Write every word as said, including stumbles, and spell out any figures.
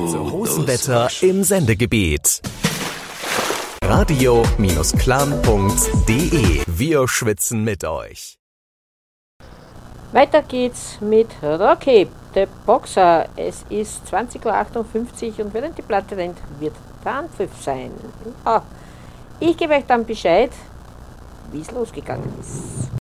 zu Hosenwetter im Sendegebiet. radio Clan punkt de. Wir schwitzen mit euch. Weiter geht's mit Rocky, der Boxer. Es ist zwanzig Uhr achtundfünfzig und während die Platte rennt, wird der Anpfiff sein. Ah, ich gebe euch dann Bescheid, wie es losgegangen ist.